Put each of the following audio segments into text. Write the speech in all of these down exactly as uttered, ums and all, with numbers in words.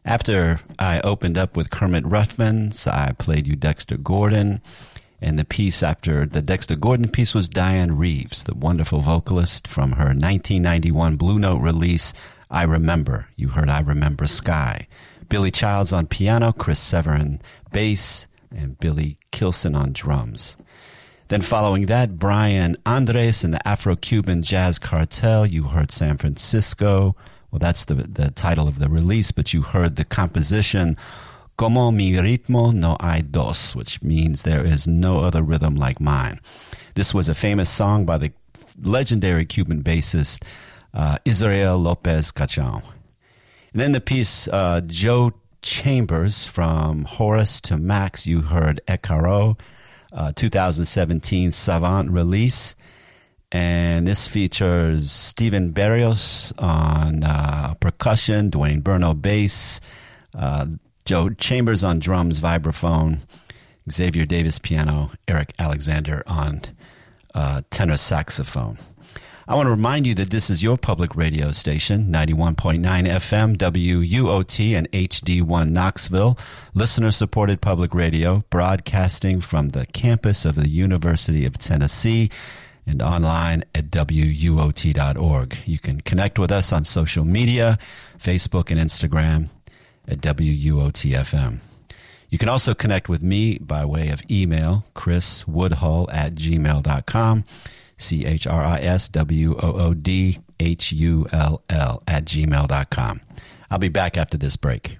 After I opened up with Kermit Ruffins, I played you Dexter Gordon. And the piece after the Dexter Gordon piece was Diane Reeves, the wonderful vocalist from her nineteen ninety-one Blue Note release, I Remember. You heard I Remember Sky. Billy Childs on piano, Chris Severin bass, and Billy Kilson on drums. Then following that, Brian Andres and the Afro-Cuban Jazz Cartel. You heard San Francisco. Well, that's the, the title of the release, but you heard the composition Como mi ritmo no hay dos, which means there is no other rhythm like mine. This was a famous song by the legendary Cuban bassist uh, Israel Lopez Cachao. And then the piece uh, Joe Chambers, From Horace to Max. You heard Ecaro, uh, two thousand seventeen Savant release. And this features Steven Berrios on uh, percussion, Dwayne Burno bass, uh, Joe Chambers on drums, vibraphone, Xavier Davis piano, Eric Alexander on uh, tenor saxophone. I want to remind you that this is your public radio station, ninety-one point nine F M, W U O T and H D one Knoxville, listener-supported public radio, broadcasting from the campus of the University of Tennessee and online at W U O T dot org. You can connect with us on social media, Facebook and Instagram, at W U O T F M. You can also connect with me by way of email, chris woodhull at gmail dot com, C H R I S W O O D H U L L at gmail dot com. I'll be back after this break.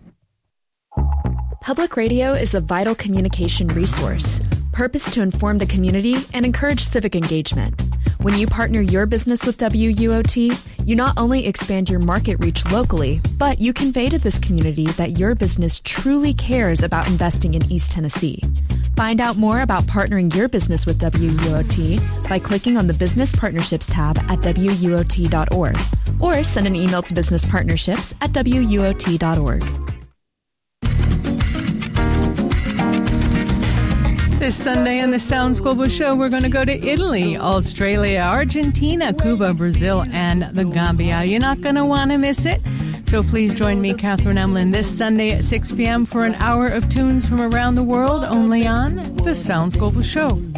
Public radio is a vital communication resource, purposed to inform the community and encourage civic engagement. When you partner your business with W U O T, you not only expand your market reach locally, but you convey to this community that your business truly cares about investing in East Tennessee. Find out more about partnering your business with W U O T by clicking on the Business Partnerships tab at W U O T dot org or send an email to business partnerships at W U O T dot org. This Sunday on the Sounds Global Show, we're going to go to Italy, Australia, Argentina, Cuba, Brazil, and the Gambia. You're not going to want to miss it. So please join me, Catherine Emlin, this Sunday at six p.m. for an hour of tunes from around the world, only on the Sounds Global Show.